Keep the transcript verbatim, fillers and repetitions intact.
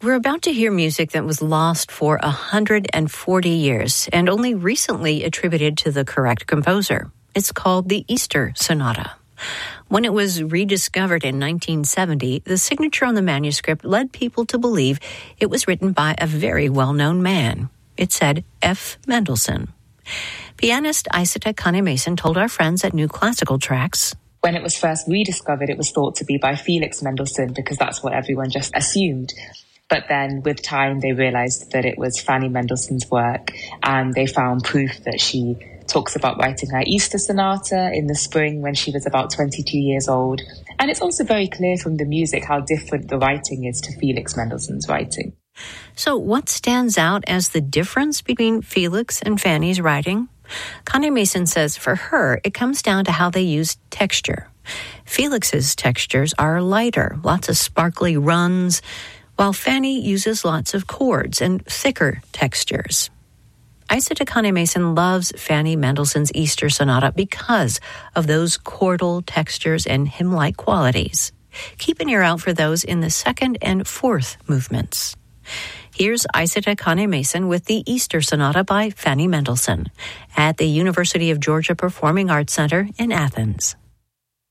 We're about to hear music that was lost for one hundred forty years and only recently attributed to the correct composer. It's called the Easter Sonata. When it was rediscovered in nineteen seventy, the signature on the manuscript led people to believe it was written by a very well-known man. It said F. Mendelssohn. Pianist Isata Kane-Mason told our friends at New Classical Tracks, when it was first rediscovered, it was thought to be by Felix Mendelssohn because that's what everyone just assumed. But then with time, they realized that it was Fanny Mendelssohn's work, and they found proof that she talks about writing her Easter Sonata in the spring when she was about twenty-two years old. And it's also very clear from the music how different the writing is to Felix Mendelssohn's writing. So what stands out as the difference between Felix and Fanny's writing? Kane-Mason says for her, it comes down to how they use texture. Felix's textures are lighter, lots of sparkly runs, while Fanny uses lots of chords and thicker textures. Isata Kane-Mason loves Fanny Mendelssohn's Easter Sonata because of those chordal textures and hymn-like qualities. Keep an ear out for those in the second and fourth movements. Here's Isata Kane-Mason with the Easter Sonata by Fanny Mendelssohn at the University of Georgia Performing Arts Center in Athens.